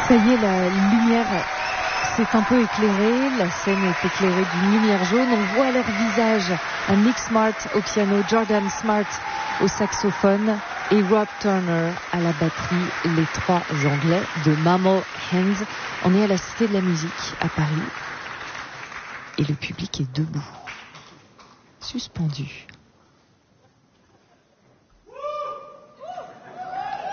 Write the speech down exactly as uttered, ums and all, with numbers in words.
Ça y est, la lumière s'est un peu éclairée, la scène est éclairée d'une lumière jaune, on voit leur visage, Nick Smart au piano, Jordan Smart au saxophone et Rob Turner à la batterie, les trois Anglais de Mammal Hands. On est à la Cité de la Musique à Paris et le public est debout, suspendu.